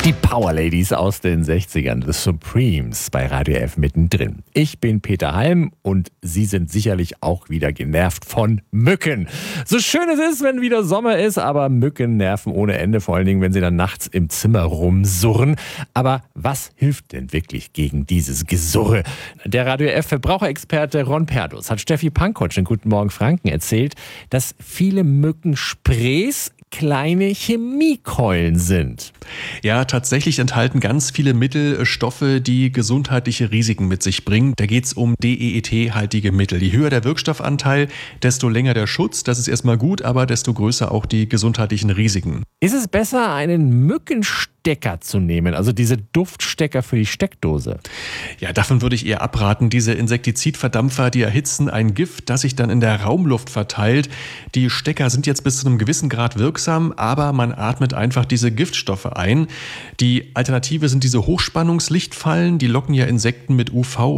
Die Power Ladies aus den 60ern, The Supremes bei Radio F mittendrin. Ich bin Peter Halm und Sie sind sicherlich auch wieder genervt von Mücken. So schön es ist, wenn wieder Sommer ist, aber Mücken nerven ohne Ende, vor allen Dingen, wenn sie dann nachts im Zimmer rumsurren. Aber was hilft denn wirklich gegen dieses Gesurre? Der Radio F Verbraucherexperte Ron Perdus hat Steffi Pankotsch in Guten Morgen Franken erzählt, dass viele Mückensprays kleine Chemiekeulen sind. Ja, tatsächlich enthalten ganz viele Mittel Stoffe, die gesundheitliche Risiken mit sich bringen. Da geht es um DEET-haltige Mittel. Je höher der Wirkstoffanteil, desto länger der Schutz. Das ist erstmal gut, aber desto größer auch die gesundheitlichen Risiken. Ist es besser, einen Mückenstecker zu nehmen, also diese Duftstecker für die Steckdose? Ja, davon würde ich eher abraten. Diese Insektizidverdampfer, die erhitzen ein Gift, das sich dann in der Raumluft verteilt. Die Stecker sind jetzt bis zu einem gewissen Grad wirksam, aber man atmet einfach diese Giftstoffe ein. Die Alternative sind diese Hochspannungslichtfallen, die locken ja Insekten mit UV